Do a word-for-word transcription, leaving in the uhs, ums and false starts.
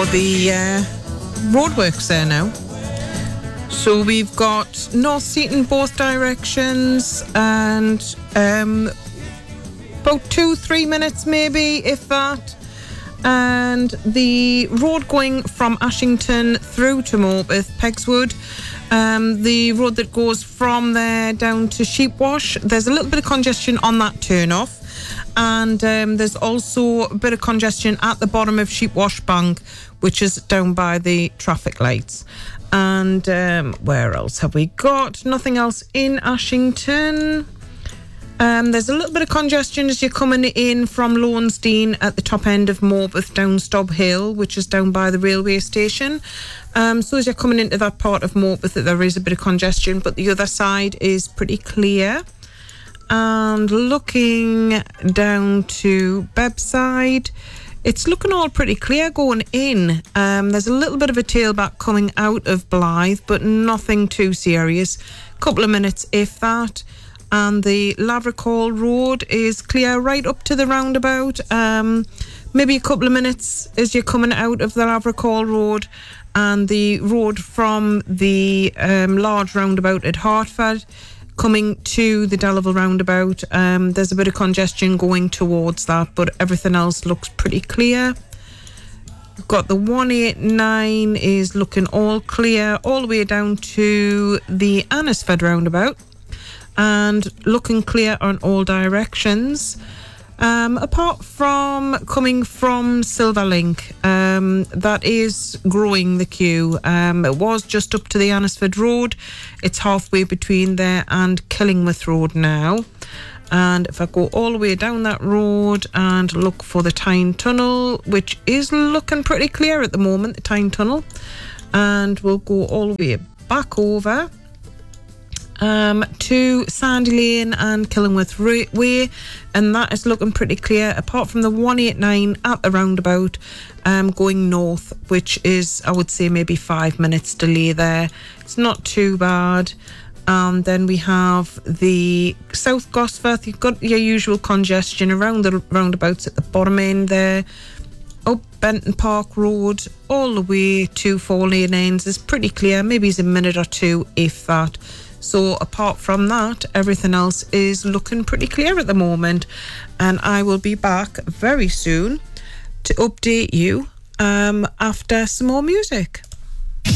for the uh, roadworks there now. So we've got North Seaton both directions, and um, about two, three minutes maybe, if that. And the road going from Ashington through to Morpeth, Pegswood, um, the road that goes from there down to Sheepwash, there's a little bit of congestion on that turn-off. And um, there's also a bit of congestion at the bottom of Sheepwash Bank, which is down by the traffic lights. And um, where else have we got? Nothing else in Ashington. Um, there's a little bit of congestion as you're coming in from Lawnsdean at the top end of Morpeth down Stob Hill, which is down by the railway station. Um, so as you're coming into that part of Morpeth, there is a bit of congestion, but the other side is pretty clear. And looking down to Bebside, it's looking all pretty clear going in. Um, there's a little bit of a tailback coming out of Blythe, but nothing too serious. Couple of minutes, if that. And the Lavricall Road is clear right up to the roundabout. Um, maybe a couple of minutes as you're coming out of the Lavricall Road. And the road from the um, large roundabout at Hertford coming to the Delaval roundabout, um, there's a bit of congestion going towards that, but everything else looks pretty clear. We've got the one eighty-nine is looking all clear all the way down to the Annisford roundabout, and looking clear on all directions. Um, apart from coming from Silverlink, um, that is growing the queue. Um, it was just up to the Annisford Road. It's halfway between there and Killingworth Road now. And if I go all the way down that road and look for the Tyne Tunnel, which is looking pretty clear at the moment, the Tyne Tunnel, and we'll go all the way back over Um, to Sandy Lane and Killingworth Way, and that is looking pretty clear, apart from the one eighty-nine at the roundabout, um, going north, which is, I would say, maybe five minutes delay there. It's not too bad. And then we have the South Gosforth. You've got your usual congestion around the roundabouts at the bottom end there. Up Benton Park Road, all the way to Four Lane Ends is pretty clear. Maybe it's a minute or two, if that. So apart from that, everything else is looking pretty clear at the moment. And I will be back very soon to update you um, after some more music.